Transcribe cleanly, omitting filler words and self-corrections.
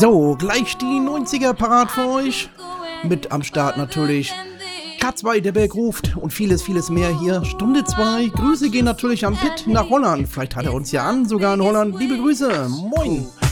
So, gleich die 90er parat für euch. Mit am Start natürlich K2, der Berg ruft und vieles, vieles mehr hier. Stunde 2. Grüße gehen natürlich an Pitt nach Holland. Vielleicht hat er uns ja an, sogar in Holland. Liebe Grüße. Moin.